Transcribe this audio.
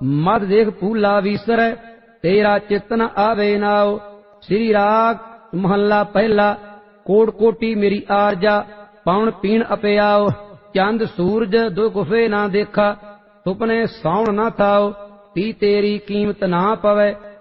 मद देख फूला विसरै तेरा चित न आवे नाओ। श्री राग महला पहला। कोट कोटी मेरी आरजा पाउन पीण अपियाओ। चंद सूरज दो गुफे ना देखा सुपने साउण ना थाओ। ती तेरी कीमत ना पवै